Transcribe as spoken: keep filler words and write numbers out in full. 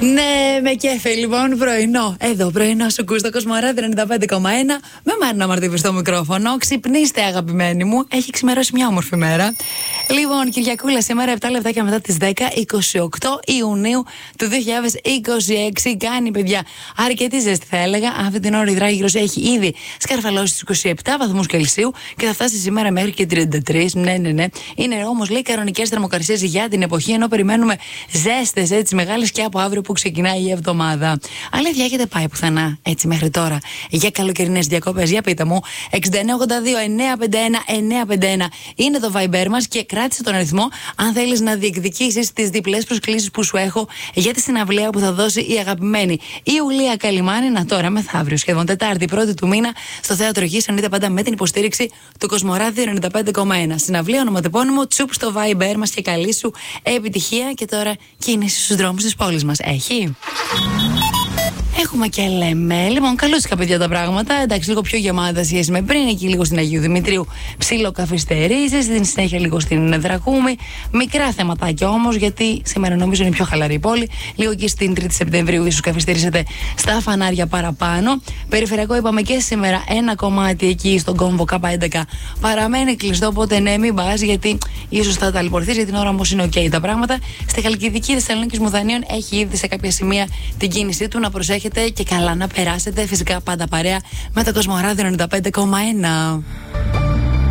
Ναι, με κέφι λοιπόν πρωινό. Εδώ πρωινό σου ακούς το Κοσμοράδιο ενενήντα πέντε κόμμα ένα. Με Μάρινα Μαρτίβη στο μικρόφωνο. Ξυπνήστε, αγαπημένοι μου. Έχει ξημερώσει μια όμορφη μέρα. Λοιπόν, Κυριακούλα, σήμερα επτά λεπτάκια μετά τις δέκα, είκοσι οκτώ Ιουνίου του δύο χιλιάδες είκοσι έξι. Κάνει, παιδιά, αρκετή ζέστη, θα έλεγα. Αυτή την ώρα η Δράγηρος έχει ήδη σκαρφαλώσει στους είκοσι επτά βαθμούς Κελσίου και θα φτάσει σήμερα μέχρι και τριάντα τρεις. Ναι, ναι, ναι. Είναι όμως, λέει, κανονικές θερμοκρασίες για την εποχή, ενώ περιμένουμε ζέστες έτσι μεγάλες και από αύριο που ξεκινάει η εβδομάδα. Αλήθεια, έχετε πάει πουθενά έτσι μέχρι τώρα για καλοκαιρινές διακοπές? Για πείτε μου. εξήντα εννέα ογδόντα δύο εννιακόσια πενήντα ένα εννιακόσια πενήντα ένα είναι το Viber μας και κράτησε τον αριθμό αν θέλεις να διεκδικήσεις τις διπλές προσκλήσεις που σου έχω για τη συναυλία που θα δώσει η αγαπημένη Ιουλία Καλιμάνινα τώρα μεθαύριο, σχεδόν Τετάρτη, πρώτη του μήνα, στο Θέατρο Γης. Εννοείται πάντα με την υποστήριξη του Κοσμοράδιο ενενήντα πέντε κόμμα ένα. Συναυλία, ονοματεπώνυμο, τσουπ στο Viber μας και καλή σου επιτυχία. Και τώρα κίνηση στους δρόμους της πόλης μας. Έχει. Έχουμε και λέμε. Λοιπόν, καλούτσικα, παιδιά, τα πράγματα. Εντάξει, λίγο πιο γεμάτα σχέση με πριν. Εκεί λίγο στην Αγίου Δημητρίου ψιλοκαθυστερήσεις. Στην συνέχεια λίγο στην Δρακούμη. Μικρά θεματάκια όμως, γιατί σήμερα νομίζω είναι πιο χαλαρή η πόλη. Λίγο και στην τρίτη Σεπτεμβρίου ίσως καθυστερήσετε στα φανάρια παραπάνω. Περιφερειακό είπαμε και σήμερα ένα κομμάτι εκεί στον κόμβο Κ έντεκα παραμένει κλειστό. Οπότε ναι, μην πας, γιατί ίσως θα ταλαιπωρηθείς. Για την ώρα όμως είναι OK τα πράγματα. Στη Χαλκιδική Θεσσαλονίκης Μουδανίων έχει ήδη σε κάποια σημεία την κίνησή του. Να προσέχετε και καλά να περάσετε. Φυσικά πάντα παρέα με το Κοσμοράδιο ενενήντα πέντε κόμμα ένα.